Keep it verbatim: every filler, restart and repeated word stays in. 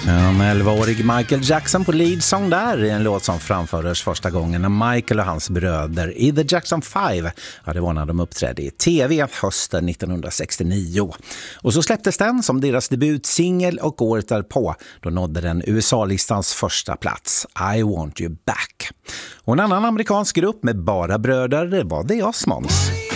En elvaårig Michael Jackson på lead song där i en låt som framfördes första gången när Michael och hans bröder i The Jackson Five, ja, det var när de uppträdde i tv hösten nittonhundrasextionio. Och så släpptes den som deras debutsingel och året därpå då nådde den U S A-listans första plats, I Want You Back. Och en annan amerikansk grupp med bara bröder, det var The Osmonds.